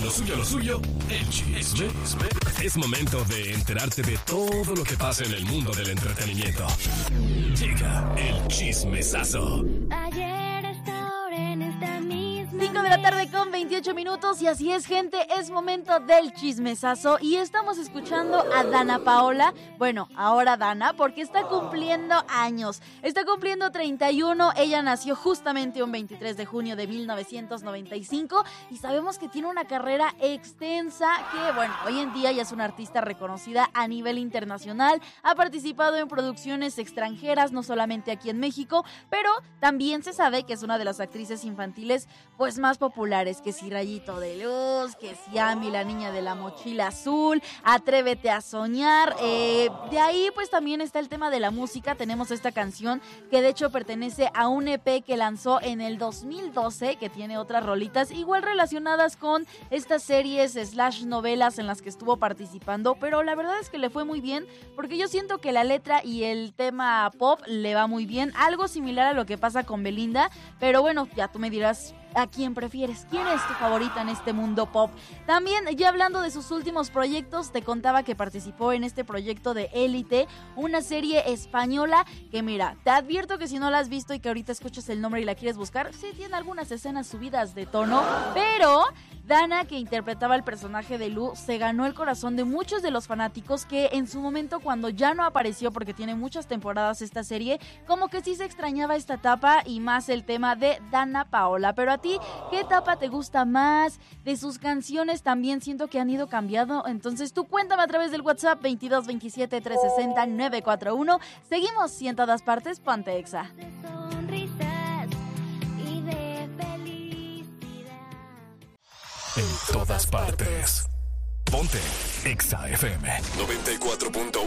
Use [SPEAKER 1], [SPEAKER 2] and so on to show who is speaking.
[SPEAKER 1] Lo suyo, el chisme. Es momento de enterarte de todo lo que pasa en el mundo del entretenimiento. Llega el chismesazo.
[SPEAKER 2] Ayer a esta hora en esta misma
[SPEAKER 3] 5 de la tarde con 28 minutos y así es, gente, es momento del chismesazo y estamos escuchando a Dana Paola, bueno, ahora Dana, porque está cumpliendo años, está cumpliendo 31, ella nació justamente un 23 de junio de 1995 y sabemos que tiene una carrera extensa que, bueno, hoy en día ya es una artista reconocida a nivel internacional, ha participado en producciones extranjeras, no solamente aquí en México, pero también se sabe que es una de las actrices infantiles pues más populares, que si Rayito de Luz, que si Amy, la niña de la mochila azul, Atrévete a soñar, de ahí pues también está el tema de la música, tenemos esta canción que de hecho pertenece a un EP que lanzó en el 2012, que tiene otras rolitas igual relacionadas con estas series / novelas en las que estuvo participando, pero la verdad es que le fue muy bien, porque yo siento que la letra y el tema pop le va muy bien, algo similar a lo que pasa con Belinda, pero bueno, ya tú me dirás ¿a quién prefieres? ¿Quién es tu favorita en este mundo pop? También, ya hablando de sus últimos proyectos, te contaba que participó en este proyecto de Élite, una serie española que mira, te advierto que si no la has visto y que ahorita escuchas el nombre y la quieres buscar, sí tiene algunas escenas subidas de tono, pero Dana, que interpretaba el personaje de Lu, se ganó el corazón de muchos de los fanáticos que en su momento, cuando ya no apareció, porque tiene muchas temporadas esta serie, como que sí se extrañaba esta etapa y más el tema de Dana Paola. Pero a ti, ¿qué etapa te gusta más? De sus canciones también siento que han ido cambiando, entonces tú cuéntame a través del WhatsApp 22 27 360 941. Seguimos y en todas partes, ponte Exa.
[SPEAKER 2] de sonrisas y de felicidad.
[SPEAKER 1] En todas partes. Ponte Exa FM 94.1.